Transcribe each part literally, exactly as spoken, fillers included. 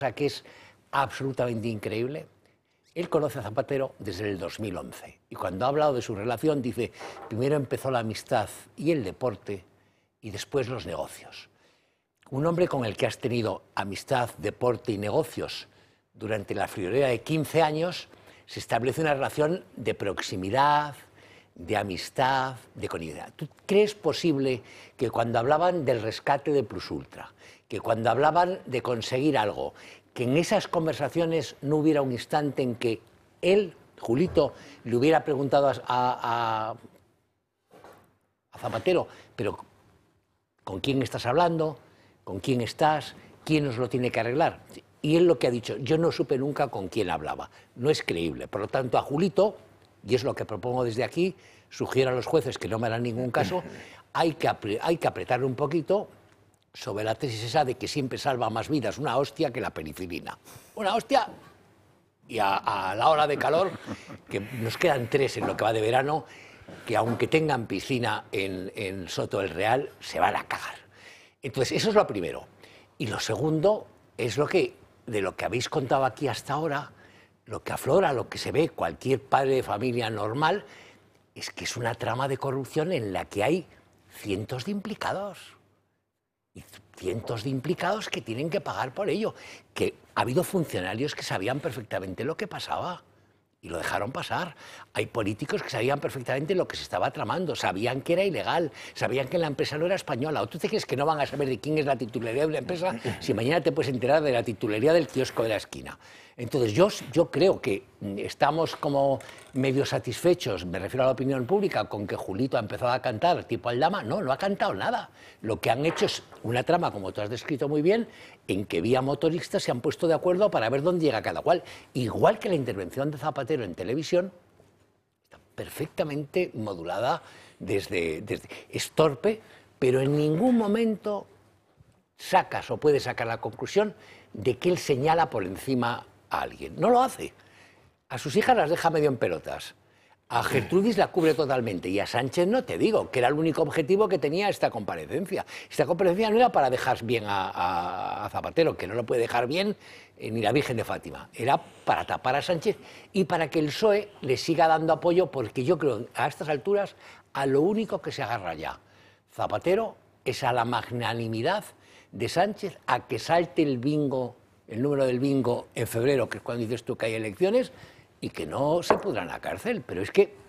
cosa que es absolutamente increíble. Él conoce a Zapatero desde el dos mil once y cuando ha hablado de su relación dice, primero empezó la amistad y el deporte y después los negocios. Un hombre con el que has tenido amistad, deporte y negocios durante la friolera de quince años, se establece una relación de proximidad, de amistad, de conidad. ¿Tú crees posible que cuando hablaban del rescate de Plus Ultra, que cuando hablaban de conseguir algo, que en esas conversaciones no hubiera un instante en que él, Julito, le hubiera preguntado a, a, a Zapatero, pero ¿con quién estás hablando? ¿Con quién estás? ¿Quién nos lo tiene que arreglar? Y él lo que ha dicho, yo no supe nunca con quién hablaba. No es creíble. Por lo tanto, a Julito, y es lo que propongo desde aquí, sugiero a los jueces que no me harán ningún caso, hay que, hay que apretarle un poquito sobre la tesis esa de que siempre salva más vidas una hostia que la penicilina. Una hostia, y a, a la hora de calor, que nos quedan tres en lo que va de verano, que aunque tengan piscina en, en Soto del Real, se van a cagar. Entonces, eso es lo primero. Y lo segundo es lo que, de lo que habéis contado aquí hasta ahora, lo que aflora, lo que se ve cualquier padre de familia normal, es que es una trama de corrupción en la que hay cientos de implicados. Y cientos de implicados que tienen que pagar por ello. Que ha habido funcionarios que sabían perfectamente lo que pasaba y lo dejaron pasar. Hay políticos que sabían perfectamente lo que se estaba tramando, sabían que era ilegal, sabían que la empresa no era española. ¿O tú te crees que no van a saber de quién es la titularidad de la empresa si mañana te puedes enterar de la titularidad del kiosco de la esquina? Entonces yo, yo creo que estamos como medio satisfechos, me refiero a la opinión pública, con que Julito ha empezado a cantar tipo Aldama. No, no ha cantado nada. Lo que han hecho es una trama, como tú has descrito muy bien, en que vía motoristas se han puesto de acuerdo para ver dónde llega cada cual. Igual que la intervención de Zapatero en televisión, está perfectamente modulada desde, desde... Es torpe, pero en ningún momento sacas o puedes sacar la conclusión de que él señala por encima a alguien. No lo hace. A sus hijas las deja medio en pelotas. A Gertrudis la cubre totalmente y a Sánchez no te digo, que era el único objetivo que tenía esta comparecencia. Esta comparecencia no era para dejar bien a, a, a Zapatero, que no lo puede dejar bien eh, ni la Virgen de Fátima. Era para tapar a Sánchez y para que el P S O E le siga dando apoyo, porque yo creo a estas alturas a lo único que se agarra ya Zapatero es a la magnanimidad de Sánchez, a que salte el bingo, el número del bingo en febrero, que es cuando dices tú que hay elecciones, y que no se pudran a la cárcel. Pero es que...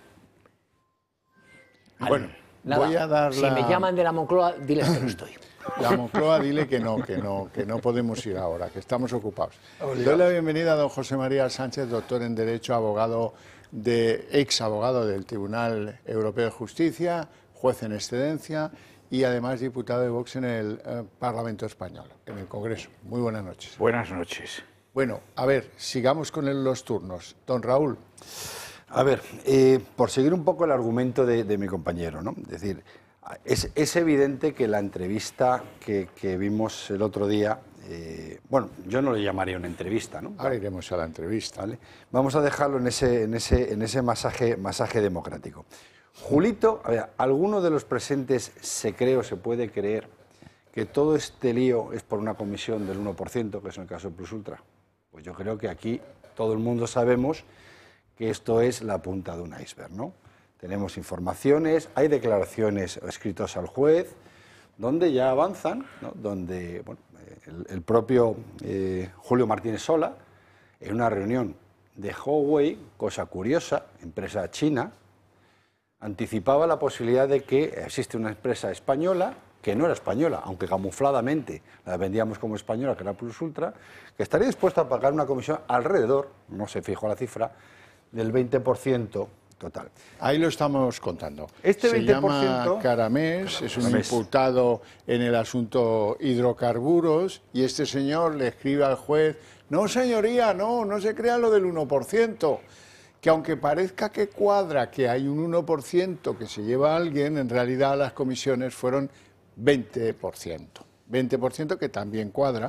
Bueno, nada, voy a dar si la... me llaman de la Moncloa, diles que no estoy. La Moncloa, dile que no, que no, que no podemos ir ahora, que estamos ocupados. Doy la bienvenida a don José María Sánchez, doctor en Derecho, abogado de, ex abogado del Tribunal Europeo de Justicia, juez en excedencia y además diputado de Vox en el eh, Parlamento Español, en el Congreso. Muy buenas noches. Buenas noches. Bueno, a ver, sigamos con el, los turnos. Don Raúl. A ver, eh, por seguir un poco el argumento de, de mi compañero, ¿no? Es decir, es, es evidente que la entrevista que, que vimos el otro día, eh, bueno, yo no le llamaría una entrevista, ¿no? Ahora iremos a la entrevista. ¿Vale? Vamos a dejarlo en ese, en ese, en ese masaje, masaje democrático. Julito, a ver, ¿alguno de los presentes se cree o se puede creer que todo este lío es por una comisión del uno por ciento, que es en el caso de Plus Ultra? Pues yo creo que aquí todo el mundo sabemos que esto es la punta de un iceberg, ¿no? Tenemos informaciones, hay declaraciones escritas al juez, donde ya avanzan, ¿no? Donde bueno, el, el propio eh, Julio Martínez Sola, en una reunión de Huawei, cosa curiosa, empresa china, anticipaba la posibilidad de que existe una empresa española, que no era española, aunque camufladamente la vendíamos como española, que era Plus Ultra, que estaría dispuesta a pagar una comisión alrededor, no se fijó la cifra, del veinte por ciento total. Ahí lo estamos contando. Este se veinte por ciento, llama Caramés, es un Caramés. imputado en el asunto hidrocarburos, y este señor le escribe al juez, no señoría, no, no se crea lo del uno por ciento, que aunque parezca que cuadra que hay un uno por ciento que se lleva a alguien, en realidad las comisiones fueron veinte por ciento. veinte por ciento que también cuadra,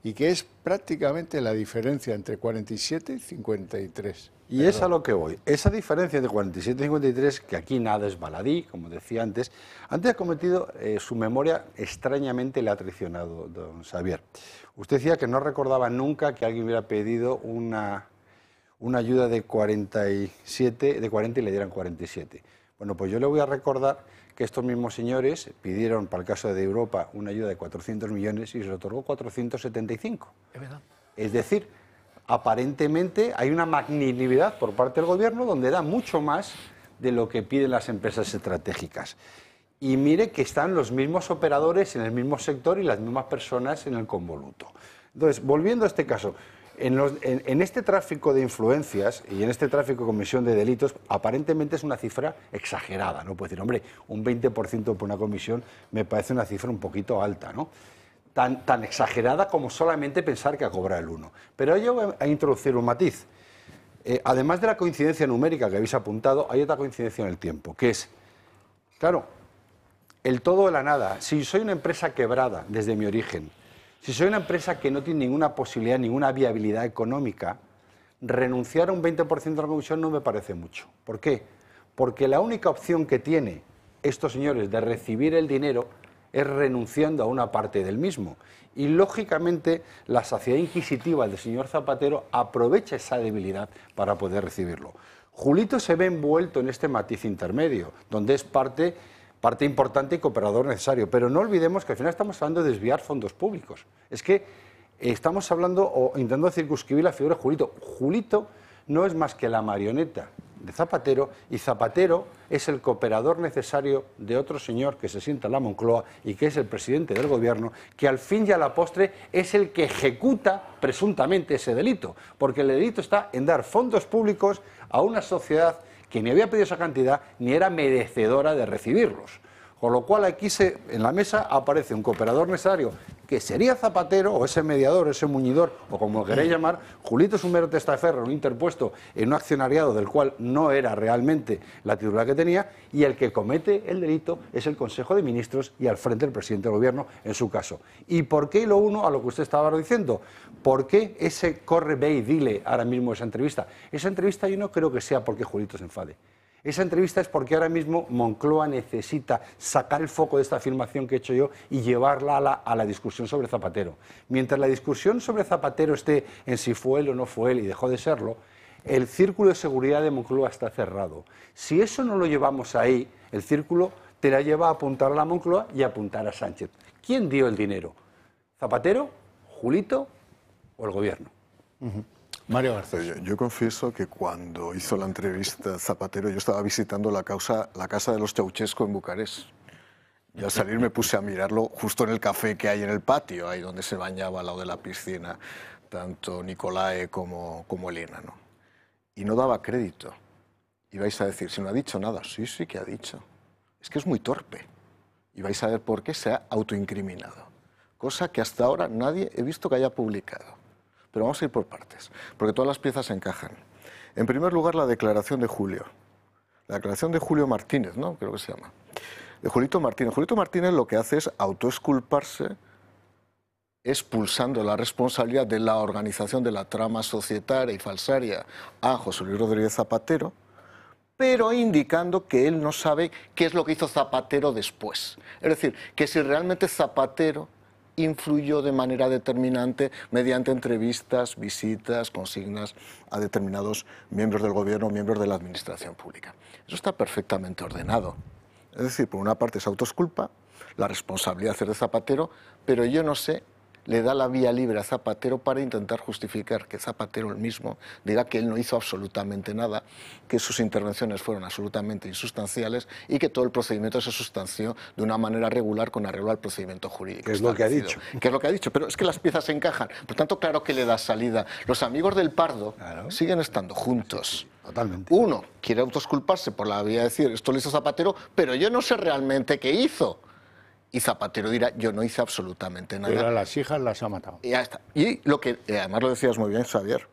y que es prácticamente la diferencia entre cuarenta y siete y cincuenta y tres. Y Perdón. es a lo que voy. Esa diferencia de cuarenta y siete y cincuenta y tres, que aquí nada es baladí, como decía antes, antes ha cometido, eh, su memoria extrañamente le ha traicionado, don Xavier. Usted decía que no recordaba nunca que alguien hubiera pedido una, una ayuda de cuarenta y siete, de cuarenta y le dieran cuarenta y siete. Bueno, pues yo le voy a recordar que estos mismos señores pidieron, para el caso de Europa, una ayuda de cuatrocientos millones y se les otorgó cuatrocientos setenta y cinco. Es verdad. Es decir, aparentemente hay una magnanimidad por parte del gobierno donde da mucho más de lo que piden las empresas estratégicas. Y mire que están los mismos operadores en el mismo sector y las mismas personas en el convoluto. Entonces, volviendo a este caso, en, los, en, en este tráfico de influencias y en este tráfico de comisión de delitos, aparentemente es una cifra exagerada, ¿no? Puede decir, hombre, un veinte por ciento por una comisión me parece una cifra un poquito alta, ¿no? Tan, tan exagerada como solamente pensar que a cobrar el uno. Pero yo voy a introducir un matiz. Eh, además de la coincidencia numérica que habéis apuntado, hay otra coincidencia en el tiempo, que es, claro, el todo o la nada. Si soy una empresa quebrada desde mi origen, si soy una empresa que no tiene ninguna posibilidad, ninguna viabilidad económica, renunciar a un veinte por ciento de la comisión no me parece mucho. ¿Por qué? Porque la única opción que tiene estos señores de recibir el dinero es renunciando a una parte del mismo. Y, lógicamente, la saciedad inquisitiva del señor Zapatero aprovecha esa debilidad para poder recibirlo. Julito se ve envuelto en este matiz intermedio, donde es parte... parte importante y cooperador necesario, pero no olvidemos que al final estamos hablando de desviar fondos públicos. Es que estamos hablando o intentando circunscribir la figura de Julito. Julito no es más que la marioneta de Zapatero y Zapatero es el cooperador necesario de otro señor que se sienta en la Moncloa y que es el presidente del gobierno, que al fin y a la postre es el que ejecuta presuntamente ese delito, porque el delito está en dar fondos públicos a una sociedad que ni había pedido esa cantidad ni era merecedora de recibirlos. Con lo cual aquí se, en la mesa aparece un cooperador necesario que sería Zapatero o ese mediador, ese muñidor o como lo queréis llamar. Julito es un mero testaferro, un interpuesto en un accionariado del cual no era realmente la titular que tenía, y el que comete el delito es el Consejo de Ministros y al frente el presidente del gobierno en su caso. ¿Y por qué lo uno a lo que usted estaba diciendo? ¿Por qué ese corre, ve y dile ahora mismo esa entrevista? Esa entrevista yo no creo que sea porque Julito se enfade. Esa entrevista es porque ahora mismo Moncloa necesita sacar el foco de esta afirmación que he hecho yo y llevarla a la, a la discusión sobre Zapatero. Mientras la discusión sobre Zapatero esté en si fue él o no fue él y dejó de serlo, el círculo de seguridad de Moncloa está cerrado. Si eso no lo llevamos ahí, el círculo te la lleva a apuntar a la Moncloa y a apuntar a Sánchez. ¿Quién dio el dinero? ¿Zapatero, Julito o el gobierno? Uh-huh. Mario García. Yo, yo confieso que cuando hizo la entrevista Zapatero, yo estaba visitando la, causa, la casa de los Ceausescu en Bucarest. Y al salir me puse a mirarlo justo en el café que hay en el patio, ahí donde se bañaba al lado de la piscina, tanto Nicolae como, como Elena, ¿no? Y no daba crédito. Y vais a decir, si no ha dicho nada, sí, sí que ha dicho. Es que es muy torpe. Y vais a ver por qué se ha autoincriminado. Cosa que hasta ahora nadie he visto que haya publicado. Pero vamos a ir por partes, porque todas las piezas encajan. En primer lugar, la declaración de Julio. La declaración de Julio Martínez, ¿no? Creo que se llama. De Julito Martínez. Julito Martínez lo que hace es autoexculparse, expulsando la responsabilidad de la organización de la trama societaria y falsaria a José Luis Rodríguez Zapatero, pero indicando que él no sabe qué es lo que hizo Zapatero después. Es decir, que si realmente Zapatero influyó de manera determinante mediante entrevistas, visitas, consignas a determinados miembros del gobierno, miembros de la administración pública. Eso está perfectamente ordenado. Es decir, por una parte es autoexculpa, la responsabilidad es de Zapatero, pero yo no sé, le da la vía libre a Zapatero para intentar justificar que Zapatero él mismo diga que él no hizo absolutamente nada, que sus intervenciones fueron absolutamente insustanciales y que todo el procedimiento se sustanció de una manera regular con arreglo al procedimiento jurídico. ¿Qué es lo que ha dicho? ¿Qué es lo que ha dicho? Pero es que las piezas se encajan. Por tanto, claro que le da salida. Los amigos del Pardo claro. siguen estando juntos. Sí, sí, totalmente. Uno quiere autoexculparse por la vía de decir esto lo hizo Zapatero, pero yo no sé realmente qué hizo. Y Zapatero dirá, yo no hice absolutamente nada. Pero a las hijas las ha matado. Y ya está. Y lo que, además lo decías muy bien, Xavier,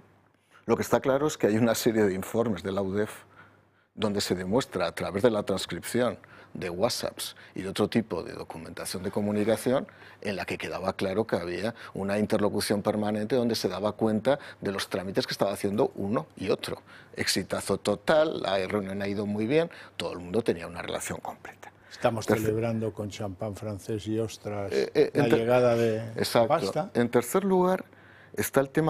lo que está claro es que hay una serie de informes de la U D E F donde se demuestra a través de la transcripción de WhatsApps y de otro tipo de documentación de comunicación en la que quedaba claro que había una interlocución permanente donde se daba cuenta de los trámites que estaba haciendo uno y otro. Exitazo total, la reunión ha ido muy bien, todo el mundo tenía una relación completa. Estamos Tercer... celebrando con champán francés y ostras eh, eh, la ter... llegada de Exacto. pasta. En tercer lugar está el tema